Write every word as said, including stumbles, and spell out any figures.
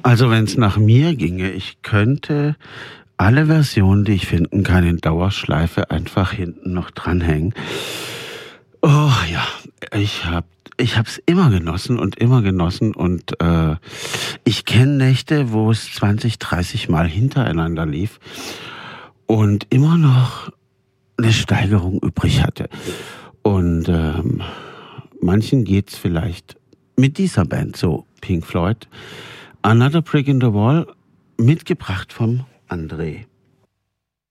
Also wenn es nach mir ginge, ich könnte alle Versionen, die ich finden kann, in Dauerschleife einfach hinten noch dranhängen. Oh ja, ich hab ich hab's immer genossen und immer genossen und äh, ich kenne Nächte, wo es zwanzig, dreißig Mal hintereinander lief und immer noch eine Steigerung übrig hatte. Und ähm, manchen geht's vielleicht mit dieser Band so, Pink Floyd. Another Brick in the Wall, mitgebracht vom André.